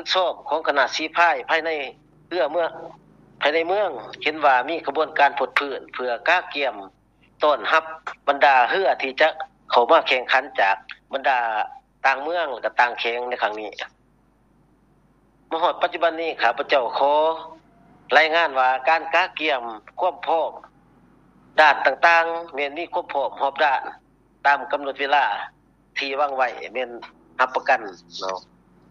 กชอบของคณะสีพายภายในเมืองเห็นว่ามีกระบวนการผดพื้นเพื่อกล้าเกี่ยมต้อนรับบรรดาเรือที่จะเข้ามาแข่งขันจากบรรดาต่างเมืองและก็ต่างแข่งในครั้งนี้มาฮอดปัจจุบันนี้ข้าพเจ้าขอรายงานว่าการกล้าเกี่ยมความพร้อมด้านต่างๆแม่นมีความพร้อมรอบด้านตามกำหนดเวลาที่วางไว้แม่นรับประกันเนาะ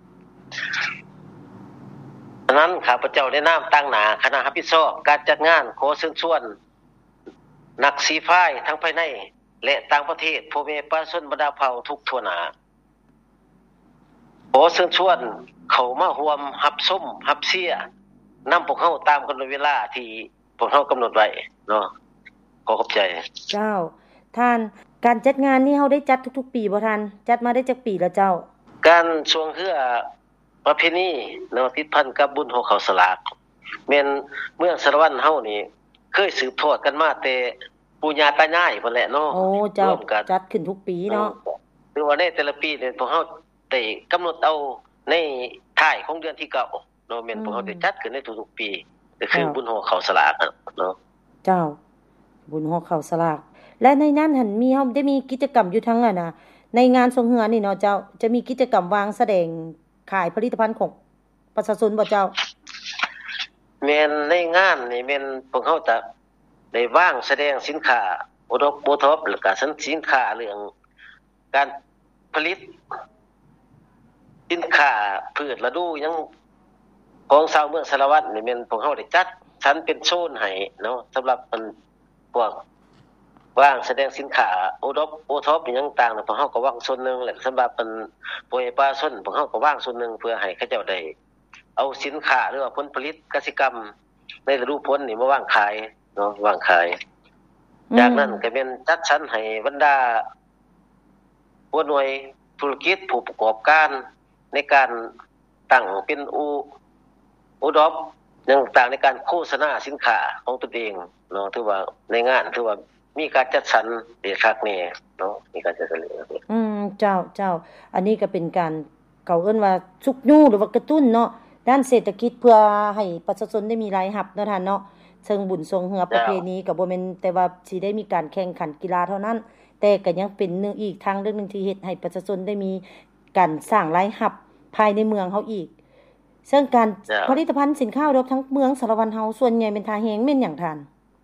ฉะนั้นข้าพเจ้าได้นามตั้งหน้าคณะรับผิดชอบการจัดงานขอเชิญชวนนักสีพายทั้งภายในและต่างประเทศพ่อแม่ประชาชนบรรดาเผ่าทุกทั่วหน้าขอเชิญชวนเข้ามาร่วมรับชมรับเชียร์นำพวกเฮาตามกำหนดเวลาที่พวกเฮากำหนดไว้เนาะขอขอบใจเจ้าท่านการจัดงานนี้เฮาได้จัดทุกๆปีบ่ท่านจัดมาได้จักปีแล้วเจ้าการช่วงเฮือประเพณีเนาะติดพันกับบุญโฮเขาสลากแม่นเมืองสารวัตรเฮานี่เคยสืบทอดกันมาแต่ปู่ย่าตายายพุ่นแหละเนาะโอ้เจ้าจัดขึ้นทุกปีเนาะหรือว่าในแต่ละปีเนี่ยพวกเฮาได้กำหนดเอาในท้ายของเดือนที่9เนาะแม่นพวกเฮาได้จัดขึ้นในทุกๆปีก็คือบุญโฮเขาสลากเนาะเจ้าบุญโฮเขาสลากและในนั้นหั่นมีเฮาได้มีกิจกรรมอยู่ทั้งน่ะในงานสงเฮือนี่เนาะเจ้าจะมีกิจกรรมวางแสดงขายผลิตภัณฑ์ของประชาชนบ่เจ้าแม่นในงานนี่แม่นพวกเฮาจะได้วางแสดงสินค้าโอท็อปแล้วก็สินค้าเรื่องการผลิตสินค้าพืชฤดูหยังของชาวเมืองสารวัตรนี่แม่นพวกเฮาได้จัดชั้นเป็นโซนให้เนาะสำหรับพวกวางแสดงสินค้าโอท็อปหยังต่างๆพวกเฮาก็วางส่วนนึงแล้วสำหรับผู้ให้ประชาชนพวกเฮาก็วางส่วนนึงเพื่อให้เขาเจ้าได้เอาสินค้าหรือว่าผลผลิตเกษตรกรรมในฤดูฝนนี่มาวางขายเนาะวางขายจากนั้นก็เป็นจัดสรรให้บรรดาผู้หน่วยธุรกิจผู้ประกอบการในการตั้งเป็นอูดอปต่างๆในการโฆษณาสินค้าของตนเองเนาะถือว่าในงานถือว่ามีการจัดสรรเด็ดคักแน่เนาะมีการจัดสรรเจ้าอันนี้ก็เป็นการเขาเอิ้นว่าชุกยูหรือว่ากระตุ้นเนาะด้านเศรษฐกิจเพื่อให้ประชาชนได้มีรายรับเนาะท่านเนาะเชิงบุญทรงเฮือประเพณีก็บ่แม่นแต่ว่าสิได้มีการแข่งขันกีฬาเท่านั้นแต่ก็ยังเป็นนึงอีกทางเรื่องนึงที่เฮ็ดให้ประชาชนได้มีการสร้างรายรับภายในเมืองเฮาอีกซึ่งการผลิตภัณฑ์สินค้ารวมทั้งเมืองสารวัตรเฮาส่วนใหญ่เป็นทาแฮงแม่นหยังท่าน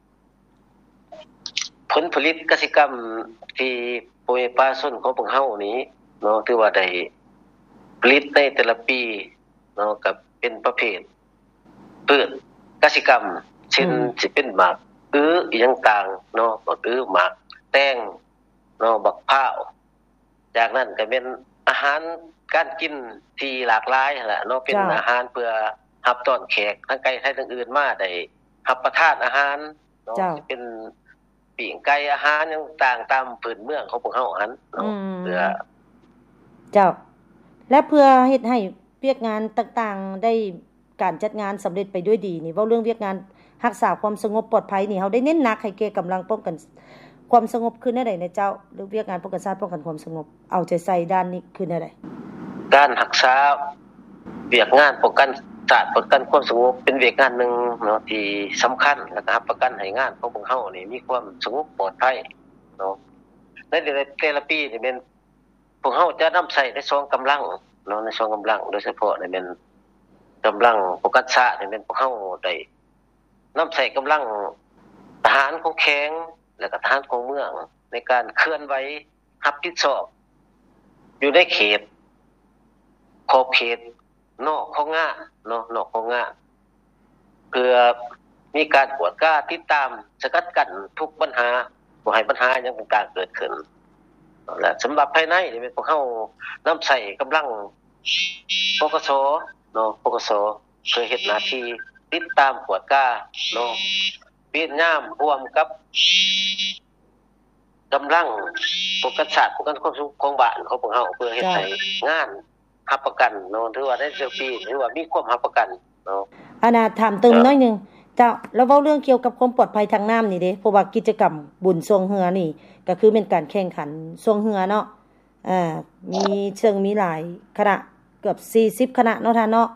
ผลผลิตเกษตรกรรมที่พ่อแม่ประชาชนของพวกเฮานี้เนาะถือว่าได้ผลิตในแต่ละปีเนาะก็เป็นประเภทพืชกสิกรรมเช่นสิเป็นหมากอีหยังต่างเนาะบักหมากแตงเนาะบักพร้าวจากนั้นก็เป็นอาหารการกินที่หลากหลายนั่นแหละเนาะเป็นอาหารเพื่อรับต้อนแขกทั้งไกลไทยทั้งอื่นมาได้รับประทานอาหารเนาะสิเป็นปิ้งไก่อาหารหยังต่างตามพื้นเมืองของพวกเฮาอันเนาะเพื่อเจ้าและเพื่อเฮ็ดให้เวียกงานต่างๆได้การจัดงานสำเร็จไปด้วยดีนี่เว้าเรื่องเวียกงานรักษาความสงบปลอดภัยนี่เฮาได้เน้นหนักให้แก่กำลังป้องกันความสงบขึ้นได้ใดนะเจ้าหรือเวียกงานป้องกันชาติป้องกันความสงบเอาใจใส่ด้านนี้ขึ้นได้ใดการรักษาเวียกงานป้องกันชาติป้องกันความสงบเป็นเวียกงานนึงเนาะที่สำคัญแล้วก็รับประกันให้งานของพวกเฮานี่มีความสงบปลอดภัยเนาะในแต่ละปีนี่เป็นพวกเฮาจะนำใช้ใน2กำลังเนาะใน2กำลังโดยเฉพาะนี่เป็นกำลังป้องกันชาตินี่เป็นพวกเฮาได้นำใช้กำลังทหารของแข็งและก็ทหารของเมืองในการเคลื่อนไหวรับผิดชอบอยู่ในเขตขอบเขตนอกของงานเนาะนอกของงานเพื่อมีการกวดกล้าติดตามสกัดกั้นทุกปัญหาบ่ให้ปัญหาหยังต่างๆเกิดขึ้นและสำหรับภายในนี่เป็นพวกเฮานำใช้กำลังปกสเนาะปกสเพื่อเฮ็ดหน้าที่ติดตามกวดกล้าเนาะเปลี่ยนยามร่วมกับกำลังป้องกันชาติป้องกันความสุขของบ้านของพวกเฮาเพื่อเฮ็ดให้งานรับประกันเนาะถือว่าได้1ปีถือว่ามีความรับประกันเนาะถามเติมน้อยนึงเจ้าแล้วเว้าเรื่องเกี่ยวกับความปลอดภัยทางน้ำนี่เด้เพราะว่ากิจกรรมบุญทรงเรือนี่ก็คือเป็นการแข่งขันทรงเรือเนาะมีหลายคณะเกือบ40คณะเนาะท่านเนาะ